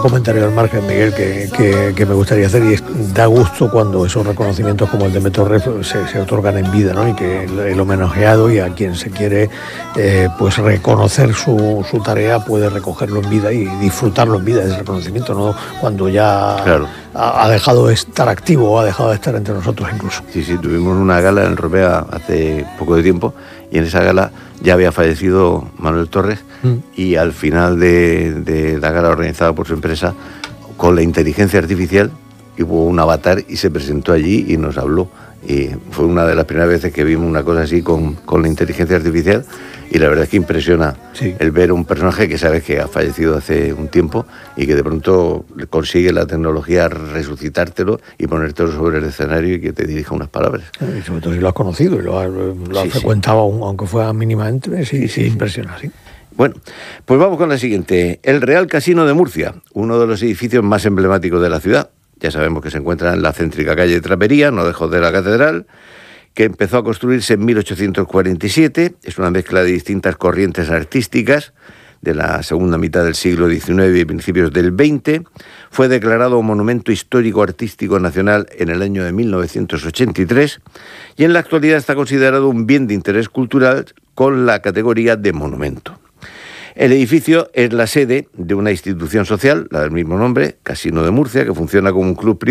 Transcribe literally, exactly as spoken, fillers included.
Comentario al margen, Miguel, que, que, que me gustaría hacer, y es, da gusto cuando esos reconocimientos como el de Metorref se, se otorgan en vida, ¿no? Y que el, el homenajeado y a quien se quiere eh, pues reconocer su, su tarea puede recogerlo en vida y disfrutarlo en vida, ese reconocimiento, no cuando ya claro. ha, ha dejado de estar activo o ha dejado de estar entre nosotros incluso. Sí, sí, tuvimos una gala en Romea hace poco de tiempo y en esa gala ya había fallecido Manuel Torres mm. y al final de, de la gala organizada por su empresa, con la inteligencia artificial, hubo un avatar y se presentó allí y nos habló. Y fue una de las primeras veces que vimos una cosa así con, con la inteligencia artificial y la verdad es que impresiona sí. el ver un personaje que sabes que ha fallecido hace un tiempo y que de pronto consigue la tecnología resucitártelo y ponértelo sobre el escenario y que te dirija unas palabras. Y sobre todo si lo has conocido y lo has, lo has sí, frecuentado, sí. aunque fuera mínimamente, sí, sí, sí, sí impresiona, sí. Bueno, pues vamos con la siguiente. El Real Casino de Murcia, uno de los edificios más emblemáticos de la ciudad. Ya sabemos que se encuentra en la céntrica calle de Trapería, no lejos de la catedral, que empezó a construirse en mil ochocientos cuarenta y siete. Es una mezcla de distintas corrientes artísticas de la segunda mitad del siglo diecinueve y principios del veinte. Fue declarado Monumento Histórico Artístico Nacional en el año de mil novecientos ochenta y tres y en la actualidad está considerado un bien de interés cultural con la categoría de monumento. El edificio es la sede de una institución social, la del mismo nombre, Casino de Murcia, que funciona como un club privado